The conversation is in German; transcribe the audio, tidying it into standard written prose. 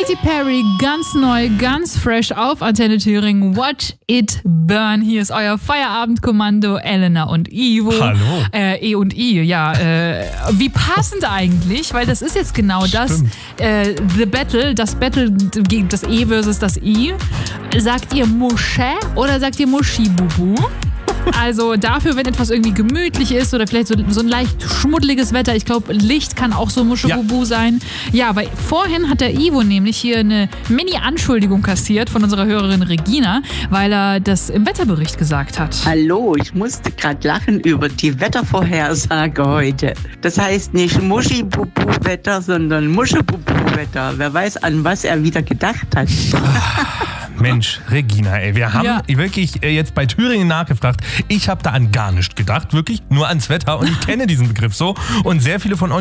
Katy Perry, ganz neu, ganz fresh auf Antenne Thüringen. Watch it burn. Hier ist euer Feierabendkommando, Elena und Ivo. Hallo. E und I, ja. Wie passend eigentlich, weil das ist jetzt genau das. The Battle, das Battle gegen das E versus das I. Sagt ihr Mosche oder sagt ihr Moschibubu? Also dafür, wenn etwas irgendwie gemütlich ist oder vielleicht so ein leicht schmuddeliges Wetter. Ich glaube, Licht kann auch so Muschibubu sein. Ja, weil vorhin hat der Ivo nämlich hier eine Mini-Anschuldigung kassiert von unserer Hörerin Regina, weil er das im Wetterbericht gesagt hat. Hallo, ich musste gerade lachen über die Wettervorhersage heute. Das heißt nicht Muschibubu-Wetter, sondern Muschebubu-Wetter. Wer weiß, an was er wieder gedacht hat. Mensch, Regina, ey, wir haben wirklich jetzt bei Thüringen nachgefragt. Ich habe da an gar nichts gedacht, wirklich nur ans Wetter und ich kenne diesen Begriff so und sehr viele von euch